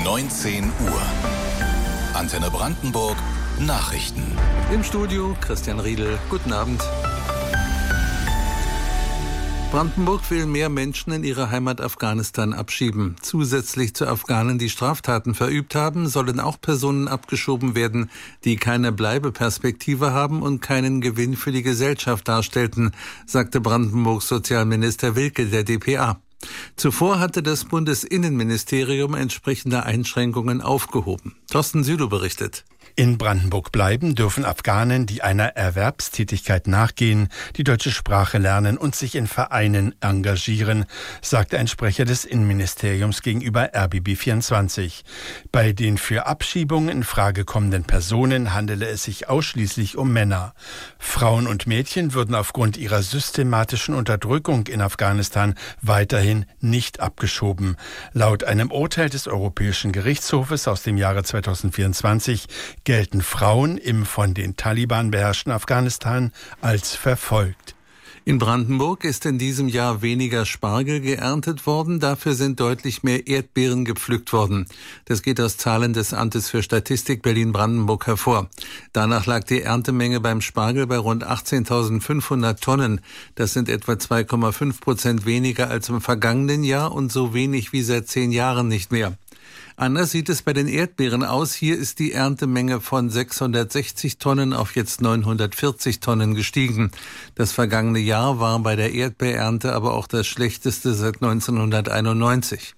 19 Uhr. Antenne Brandenburg Nachrichten. Im Studio Christian Riedel. Guten Abend. Brandenburg will mehr Menschen in ihre Heimat Afghanistan abschieben. Zusätzlich zu Afghanen, die Straftaten verübt haben, sollen auch Personen abgeschoben werden, die keine Bleibeperspektive haben und keinen Gewinn für die Gesellschaft darstellten, sagte Brandenburgs Sozialminister Wilke der dpa. Zuvor hatte das Bundesinnenministerium entsprechende Einschränkungen aufgehoben. Thorsten Sülow berichtet. In Brandenburg bleiben dürfen Afghanen, die einer Erwerbstätigkeit nachgehen, die deutsche Sprache lernen und sich in Vereinen engagieren, sagte ein Sprecher des Innenministeriums gegenüber RBB24. Bei den für Abschiebungen in Frage kommenden Personen handele es sich ausschließlich um Männer. Frauen und Mädchen würden aufgrund ihrer systematischen Unterdrückung in Afghanistan weiterhin nicht abgeschoben. Laut einem Urteil des Europäischen Gerichtshofes aus dem Jahre 2024 gelten Frauen im von den Taliban beherrschten Afghanistan als verfolgt. In Brandenburg ist in diesem Jahr weniger Spargel geerntet worden, dafür sind deutlich mehr Erdbeeren gepflückt worden. Das geht aus Zahlen des Amtes für Statistik Berlin-Brandenburg hervor. Danach lag die Erntemenge beim Spargel bei rund 18.500 Tonnen. Das sind etwa 2,5% weniger als im vergangenen Jahr und so wenig wie seit 10 Jahren nicht mehr. Anders sieht es bei den Erdbeeren aus. Hier ist die Erntemenge von 660 Tonnen auf jetzt 940 Tonnen gestiegen. Das vergangene Jahr war bei der Erdbeerernte aber auch das schlechteste seit 1991.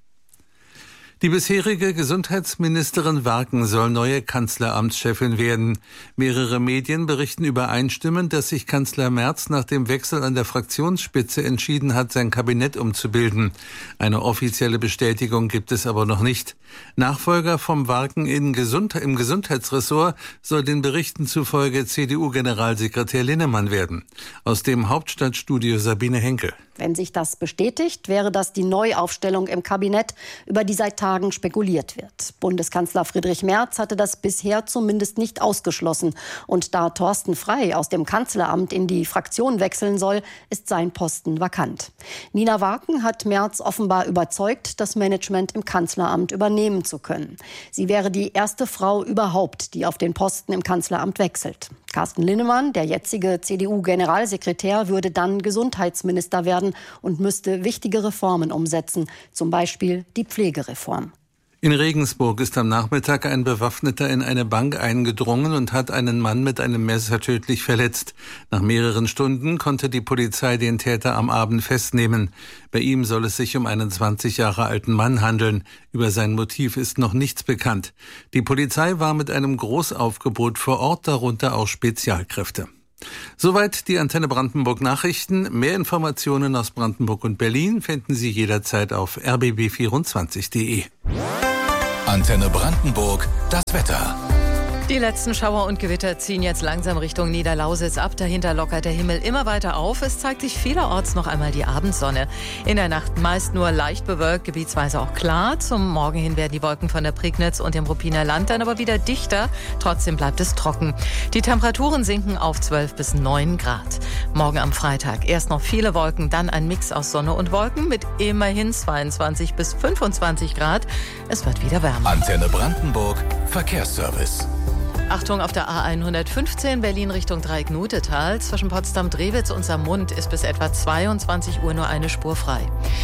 Die bisherige Gesundheitsministerin Warken soll neue Kanzleramtschefin werden. Mehrere Medien berichten übereinstimmend, dass sich Kanzler Merz nach dem Wechsel an der Fraktionsspitze entschieden hat, sein Kabinett umzubilden. Eine offizielle Bestätigung gibt es aber noch nicht. Nachfolger vom Warken im Gesundheitsressort soll den Berichten zufolge CDU-Generalsekretär Linnemann werden. Aus dem Hauptstadtstudio Sabine Henkel. Wenn sich das bestätigt, wäre das die Neuaufstellung im Kabinett, über die seit Tagen spekuliert wird. Bundeskanzler Friedrich Merz hatte das bisher zumindest nicht ausgeschlossen. Und da Thorsten Frey aus dem Kanzleramt in die Fraktion wechseln soll, ist sein Posten vakant. Nina Warken hat Merz offenbar überzeugt, das Management im Kanzleramt übernehmen zu können. Sie wäre die erste Frau überhaupt, die auf den Posten im Kanzleramt wechselt. Carsten Linnemann, der jetzige CDU-Generalsekretär, würde dann Gesundheitsminister werden und müsste wichtige Reformen umsetzen, zum Beispiel die Pflegereform. In Regensburg ist am Nachmittag ein Bewaffneter in eine Bank eingedrungen und hat einen Mann mit einem Messer tödlich verletzt. Nach mehreren Stunden konnte die Polizei den Täter am Abend festnehmen. Bei ihm soll es sich um einen 20 Jahre alten Mann handeln. Über sein Motiv ist noch nichts bekannt. Die Polizei war mit einem Großaufgebot vor Ort, darunter auch Spezialkräfte. Soweit die Antenne Brandenburg Nachrichten. Mehr Informationen aus Brandenburg und Berlin finden Sie jederzeit auf rbb24.de. Antenne Brandenburg, das Wetter. Die letzten Schauer und Gewitter ziehen jetzt langsam Richtung Niederlausitz ab. Dahinter lockert der Himmel immer weiter auf. Es zeigt sich vielerorts noch einmal die Abendsonne. In der Nacht meist nur leicht bewölkt, gebietsweise auch klar. Zum Morgen hin werden die Wolken von der Prignitz und dem Ruppiner Land dann aber wieder dichter. Trotzdem bleibt es trocken. Die Temperaturen sinken auf 12 bis 9 Grad. Morgen am Freitag erst noch viele Wolken, dann ein Mix aus Sonne und Wolken mit immerhin 22 bis 25 Grad. Es wird wieder wärmer. Antenne Brandenburg, Verkehrsservice. Achtung auf der A115 Berlin Richtung Dreieck-Nutetal. Zwischen Potsdam-Drewitz und Saarmund ist bis etwa 22 Uhr nur eine Spur frei.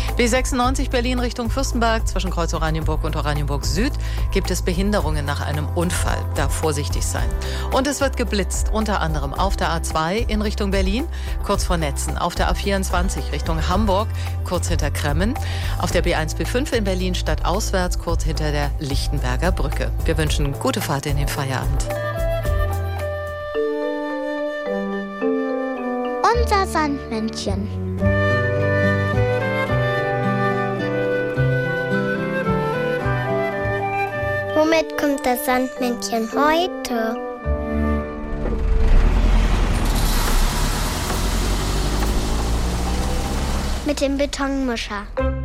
B96 Berlin Richtung Fürstenberg. Zwischen Kreuz Oranienburg und Oranienburg Süd gibt es Behinderungen nach einem Unfall. Da vorsichtig sein. Und es wird geblitzt, unter anderem auf der A2 in Richtung Berlin, kurz vor Netzen. Auf der A24 Richtung Hamburg, kurz hinter Kremmen. Auf der B1-B5 in Berlin stadtauswärts, kurz hinter der Lichtenberger Brücke. Wir wünschen gute Fahrt in den Feierabend. Unser Sandmännchen. Womit kommt das Sandmännchen heute? Mit dem Betonmischer.